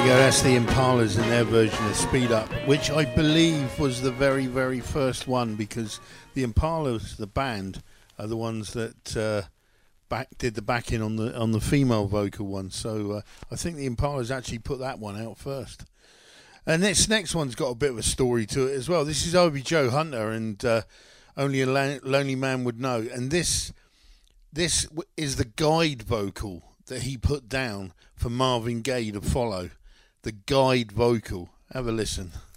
go, that's the Impalas in their version of Speed Up, which I believe was the very, very first one, because the Impalas, the band, are the ones that did the backing on the female vocal one. So I think the Impalas actually put that one out first. And this next one's got a bit of a story to it as well. This is Obi Joe Hunter, and Only a Lonely Man Would Know. And this is the guide vocal that he put down for Marvin Gaye to follow. The guide vocal. Have a listen.